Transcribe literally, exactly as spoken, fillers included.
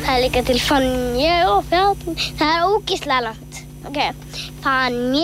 Það er líka til Fannje og Bjarni. Það er ógeðslega langt. Ok, Fannje